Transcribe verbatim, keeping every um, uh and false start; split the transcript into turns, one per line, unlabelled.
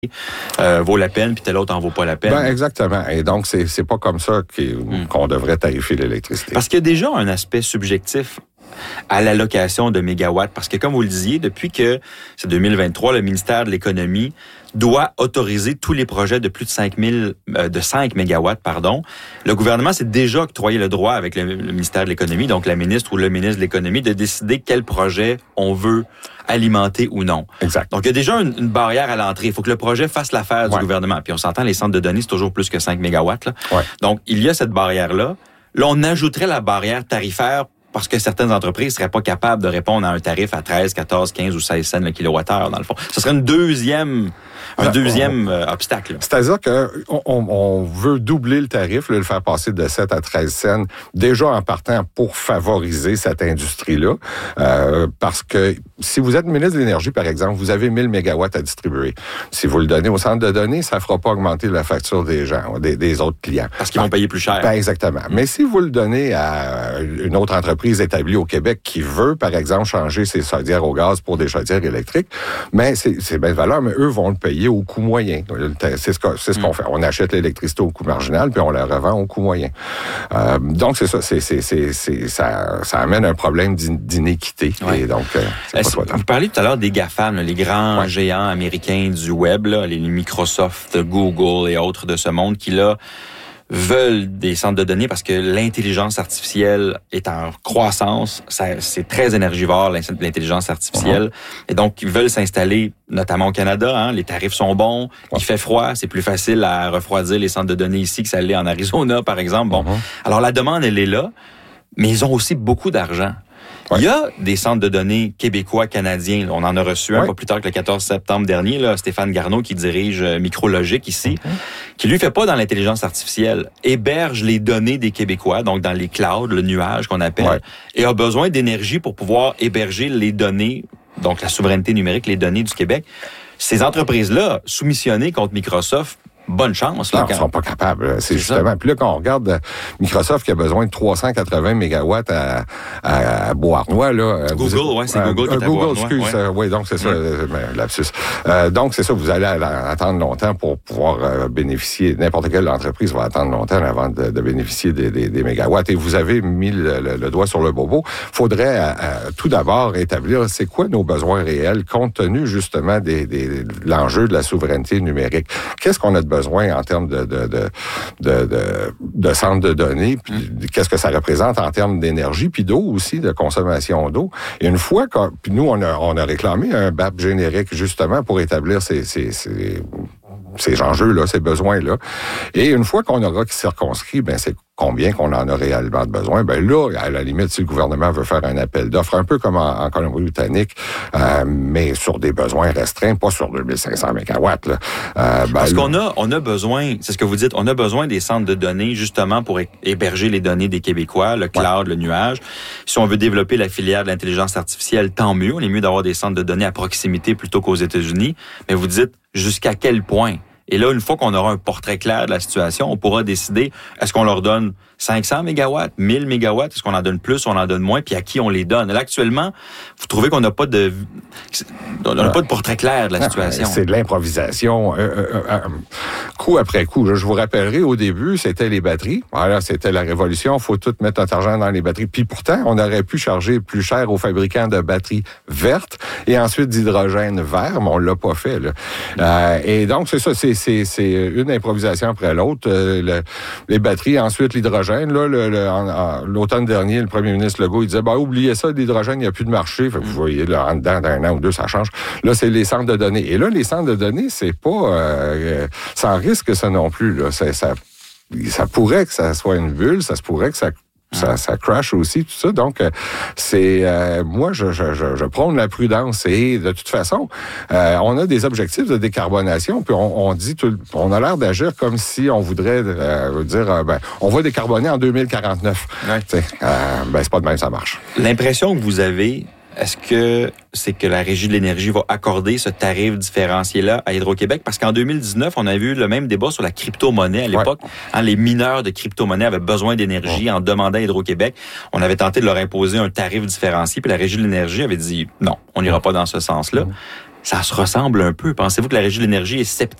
Euh, vaut la peine, puis tel autre en vaut pas la peine.
Ben, exactement. Et donc, c'est, c'est pas comme ça mm. qu'on devrait tarifer l'électricité.
Parce qu'il y a déjà un aspect subjectif à l'allocation de mégawatts. Parce que, comme vous le disiez, depuis que c'est deux mille vingt-trois, le ministère de l'Économie doit autoriser tous les projets de plus de cinq mille, euh, de cinq mégawatts, pardon. Le gouvernement s'est déjà octroyé le droit avec le, le ministère de l'Économie, donc la ministre ou le ministre de l'Économie, de décider quel projet on veut alimenter ou non.
Exact.
Donc, il y a déjà une, une barrière à l'entrée. Il faut que le projet fasse l'affaire du ouais. gouvernement. Puis on s'entend, les centres de données, c'est toujours plus que cinq mégawatts. Là.
Ouais.
Donc, il y a cette barrière-là. Là, on ajouterait la barrière tarifaire parce que certaines entreprises seraient pas capables de répondre à un tarif à treize, quatorze, quinze ou seize cents le kilowattheure, dans le fond. Ce serait une deuxième, un ben, deuxième on, euh, obstacle.
C'est-à-dire que on, on veut doubler le tarif, là, le faire passer de sept à treize cents, déjà en partant pour favoriser cette industrie-là. Euh, parce que si vous êtes ministre de l'Énergie, par exemple, vous avez mille mégawatts à distribuer. Si vous le donnez au centre de données, ça ne fera pas augmenter la facture des gens, des, des autres clients.
Parce qu'ils vont payer plus cher.
Ben, exactement. Mmh. Mais si vous le donnez à une autre entreprise établie au Québec qui veut, par exemple, changer ses chaudières au gaz pour des chaudières électriques, mais c'est, c'est bien de valeur, mais eux vont le payer au coût moyen. C'est ce, que, c'est ce qu'on fait. On achète l'électricité au coût marginal, puis on la revend au coût moyen. Euh, donc, c'est ça. C'est, c'est, c'est, c'est, ça, ça amène un problème d'inéquité.
Ouais.
Et donc, euh, c'est
pas
pas
vous parliez tout à l'heure des GAFAM, les grands ouais. géants américains du web, là, les Microsoft, Google et autres de ce monde qui, là, veulent des centres de données parce que l'intelligence artificielle est en croissance. Ça, c'est très énergivore, l'intelligence artificielle. Uh-huh. Et donc, ils veulent s'installer, notamment au Canada. Hein, les tarifs sont bons. Uh-huh. Il fait froid. C'est plus facile à refroidir les centres de données ici que ça l'est en Arizona, par exemple. Bon, uh-huh. Alors la demande, elle est là, mais ils ont aussi beaucoup d'argent. Ouais. Il y a des centres de données québécois, canadiens. On en a reçu un ouais. pas plus tard que le quatorze septembre dernier. Là, Stéphane Garneau, qui dirige Micrologique ici, mm-hmm. qui lui fait pas dans l'intelligence artificielle, héberge les données des Québécois, donc dans les clouds, le nuage qu'on appelle, ouais. et a besoin d'énergie pour pouvoir héberger les données, donc la souveraineté numérique, les données du Québec. Ces entreprises-là, soumissionnées contre Microsoft, bonne chance. Là,
non,
quand...
ils sont pas capables. C'est, c'est justement. Ça. Puis là, quand on regarde Microsoft qui a besoin de trois cent quatre-vingts mégawatts à, à, à Beauharnois, là.
Google,
vous,
ouais, c'est
euh,
Google qui est à
Google, excuse.
Ouais.
Euh, oui, donc c'est ça, ouais. euh, lapsus. Euh, donc c'est ça, vous allez attendre longtemps pour pouvoir euh, bénéficier. N'importe quelle entreprise va attendre longtemps avant de, de bénéficier des, des, des mégawatts. Et vous avez mis le, le, le doigt sur le bobo. Faudrait euh, tout d'abord établir c'est quoi nos besoins réels compte tenu justement des, des, de l'enjeu de la souveraineté numérique. Qu'est-ce qu'on a de besoin en termes de, de, de, de, de, de centres de données, puis mmh. qu'est-ce que ça représente en termes d'énergie, puis d'eau aussi, de consommation d'eau. Et une fois que, puis nous, on a, on a réclamé un B A P générique justement pour établir ces, ces, ces, ces enjeux-là, ces besoins-là. Et une fois qu'on aura circonscrit, ben c'est combien qu'on en a réellement besoin, ben là, à la limite, si le gouvernement veut faire un appel d'offres, un peu comme en, en Colombie-Britannique, euh, mais sur des besoins restreints, pas sur deux mille cinq cents mégawatts. Là. Euh, ben,
Parce qu'on a, on a besoin, c'est ce que vous dites, on a besoin des centres de données justement pour héberger les données des Québécois, le cloud, ouais. le nuage. Si on veut développer la filière de l'intelligence artificielle, tant mieux. On est mieux d'avoir des centres de données à proximité plutôt qu'aux États-Unis. Mais vous dites, jusqu'à quel point? Et là, une fois qu'on aura un portrait clair de la situation, on pourra décider, est-ce qu'on leur donne cinq cents mégawatts, mille mégawatts, est-ce qu'on en donne plus, on en donne moins, puis à qui on les donne? Là, actuellement, vous trouvez qu'on n'a pas de, on n'a pas de portrait clair de la situation.
C'est de l'improvisation, euh, euh, euh, coup après coup. Je vous rappellerai, au début, c'était les batteries. Voilà, c'était la révolution, faut tout mettre notre argent dans les batteries. Puis pourtant, on aurait pu charger plus cher aux fabricants de batteries vertes et ensuite d'hydrogène vert, mais on l'a pas fait. Là. Euh, et donc, c'est ça, c'est C'est, c'est une improvisation après l'autre. Euh, le, les batteries, ensuite l'hydrogène. Là, le, le, en, en, l'automne dernier, le premier ministre Legault, il disait, bah, oubliez ça, l'hydrogène, il n'y a plus de marché. Fait que vous voyez, là, en dedans d'un an ou deux, ça change. Là, c'est les centres de données. Et là, les centres de données, c'est pas euh, sans risque, ça non plus. Là. C'est, ça, ça pourrait que ça soit une bulle, ça se pourrait que ça Ça, ça crash aussi, tout ça. Donc, c'est euh, moi, je, je, je, je prône la prudence. Et de toute façon, euh, on a des objectifs de décarbonation, puis on, on dit, tout, on a l'air d'agir comme si on voudrait euh, dire, euh, ben, on va décarboner en deux mille quarante-neuf. Ouais. Euh, ben, c'est pas de même, ça marche.
L'impression que vous avez, est-ce que c'est que la Régie de l'énergie va accorder ce tarif différencié-là à Hydro-Québec? Parce qu'en deux mille dix-neuf, on avait eu le même débat sur la crypto-monnaie à l'époque. Ouais. Hein, les mineurs de crypto-monnaie avaient besoin d'énergie ouais. en demandant à Hydro-Québec. On avait tenté de leur imposer un tarif différencié, puis la Régie de l'énergie avait dit non, on n'ira ouais. pas dans ce sens-là. Ouais. ça se ressemble un peu. Pensez-vous que la Régie de l'énergie est sceptique